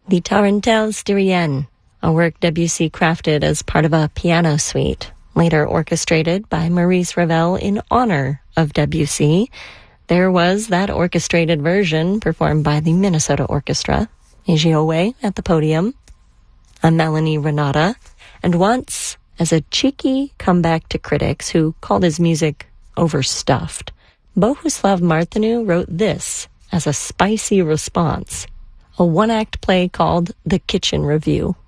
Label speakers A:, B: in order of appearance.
A: The Tarentelle Styrienne, a work Debussy crafted as part of a piano suite, later orchestrated by Maurice Ravel in honor of Debussy. There was that orchestrated version performed by the Minnesota Orchestra, Agiowe at the podium, a Melanie Renata, and once, as a cheeky comeback to critics who called his music overstuffed, Bohuslav Martinu wrote this as a spicy response, a one-act play called The Kitchen Review.